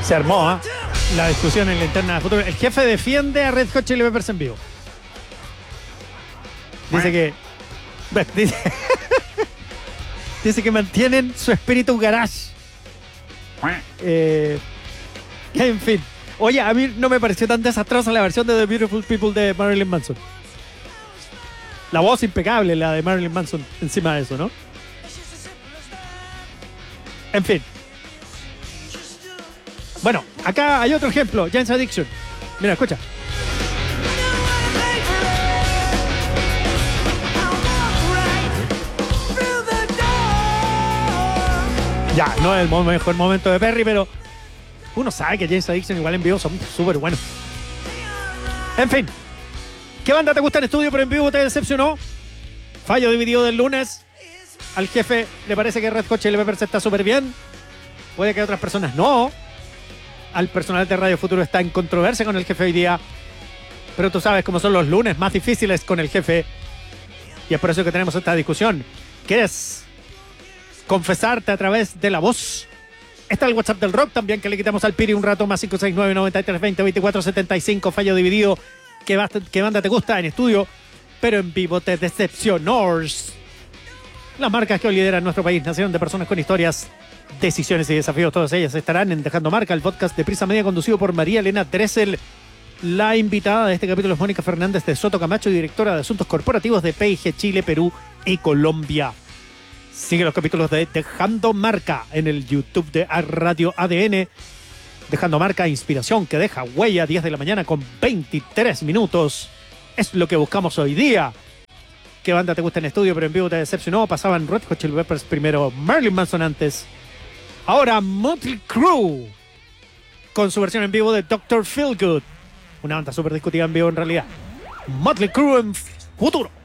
Se armó la discusión en la interna de futuro. El jefe defiende a Red Hot Chili Peppers en vivo. Dice que... dice que mantienen su espíritu garage. En fin. Oye, a mí no me pareció tan desastrosa la versión de The Beautiful People de Marilyn Manson. La voz impecable, la de Marilyn Manson, encima de eso, ¿no? En fin. Bueno, acá hay otro ejemplo, Jane's Addiction. Mira, escucha. Ya, no es el mejor momento de Perry, pero uno sabe que Jane's Addiction igual en vivo son súper buenos. En fin. ¿Qué banda te gusta en estudio pero en vivo te decepcionó? Fallo dividido del lunes. Al jefe le parece que Red Hot Chili Peppers está súper bien. Puede que a otras personas no. Al personal de Radio Futuro está en controversia con el jefe hoy día. Pero tú sabes cómo son los lunes más difíciles con el jefe. Y es por eso que tenemos esta discusión. Que es confesarte a través de la voz. Está el WhatsApp del rock también, que le quitamos al Piri un rato, más 569-9320-2475. Fallo dividido. ¿Qué banda te gusta en estudio pero en vivo te decepcionó? Las marcas que hoy lideran nuestro país nacieron de personas con historias, decisiones y desafíos. Todas ellas estarán en Dejando Marca, el podcast de Prisa Media conducido por María Elena Dressel. La invitada de este capítulo es Mónica Fernández de Soto Camacho, directora de Asuntos Corporativos de P&G Chile, Perú y Colombia. Sigue los capítulos de Dejando Marca en el YouTube de Radio ADN. Dejando Marca, inspiración que deja huella, 10 de la mañana con 23 minutos. Es lo que buscamos hoy día. ¿Qué banda te gusta en estudio pero en vivo te decepcionó? Pasaban Red Hot Chili Peppers primero, Marilyn Manson antes. Ahora Motley Crue con su versión en vivo de Dr. Feelgood. Una banda súper discutida en vivo en realidad. Motley Crue en futuro.